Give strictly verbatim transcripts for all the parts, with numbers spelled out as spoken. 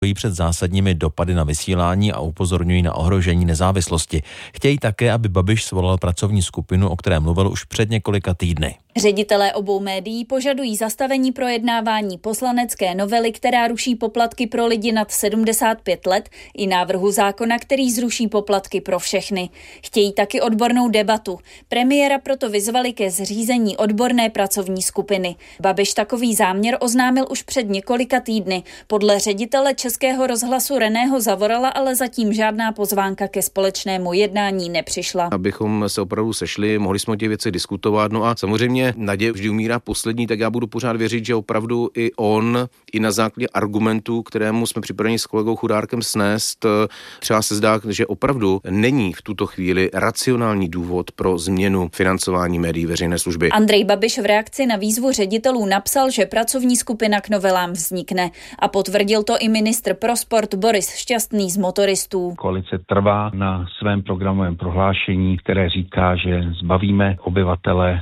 před zásadními dopady na vysílání a upozorňují na ohrožení nezávislosti. Chtějí také, aby Babiš svolal pracovní skupinu, o které mluvil už před několika týdny. Ředitelé obou médií požadují zastavení projednávání poslanecké novely, která ruší poplatky pro lidi nad sedmdesát pět let, i návrhu zákona, který zruší poplatky pro všechny. Chtějí taky odbornou debatu. Premiéra proto vyzvali ke zřízení odborné pracovní skupiny. Babiš takový záměr oznámil už před několika týdny. Podle ředitele Českého rozhlasu Reného Zavorala ale zatím žádná pozvánka ke společnému jednání nepřišla. Abychom se opravdu sešli, mohli jsme o těch věcech diskutovat, no a samozřejmě naděje vždy umírá poslední, tak já budu pořád věřit, že opravdu i on, i na základě argumentů, kterému jsme připraveni s kolegou Chudárkem snést, třeba se zdá, že opravdu není v tuto chvíli racionální důvod pro změnu financování médií veřejné služby. Andrej Babiš v reakci na výzvu ředitelů napsal, že pracovní skupina k novelám vznikne, a potvrdil to i ministr pro sport Boris Šťastný z Motoristů. Koalice trvá na svém programovém prohlášení, které říká, že zbavíme obyvatele,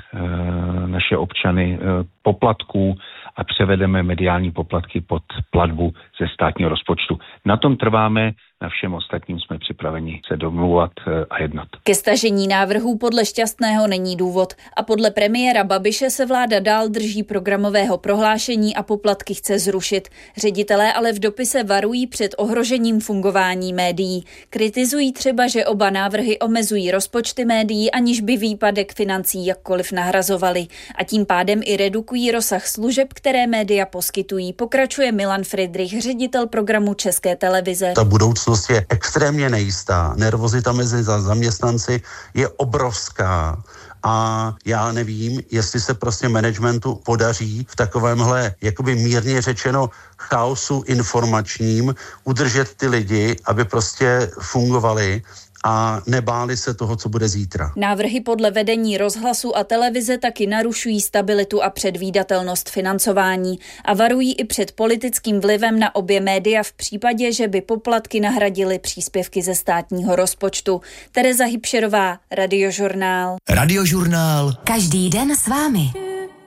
naše občany poplatků a převedeme mediální poplatky pod platbu ze státního rozpočtu. Na tom trváme, na všem ostatním jsme připraveni se domlouvat a jednat. Ke stažení návrhů podle Šťastného není důvod a podle premiéra Babiše se vláda dál drží programového prohlášení a poplatky chce zrušit. Ředitelé ale v dopise varují před ohrožením fungování médií. Kritizují třeba, že oba návrhy omezují rozpočty médií, aniž by výpadek financí jakkoliv nahrazovali, a tím pádem i redukují rozsah služeb, které média poskytují. Pokračuje Milan Friedrich, ředitel programu České televize. Ta budoucnost je extrémně nejistá. Nervozita mezi zaměstnanci je obrovská. A já nevím, jestli se prostě managementu podaří v takovémhle, jakoby mírně řečeno, chaosu informačním udržet ty lidi, aby prostě fungovali a nebáli se toho, co bude zítra. Návrhy podle vedení rozhlasu a televize taky narušují stabilitu a předvídatelnost financování a varují i před politickým vlivem na obě média v případě, že by poplatky nahradily příspěvky ze státního rozpočtu. Tereza Hybšerová, Radiožurnál. Radiožurnál. Každý den s vámi.